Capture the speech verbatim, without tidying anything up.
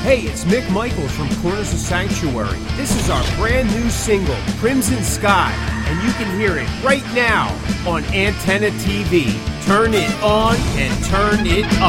Hey, it's Mick Michaels from Corners of Sanctuary. This is our brand new single, Crimson Sky, and you can hear it right now on Antenna T V. Turn it on and turn it up.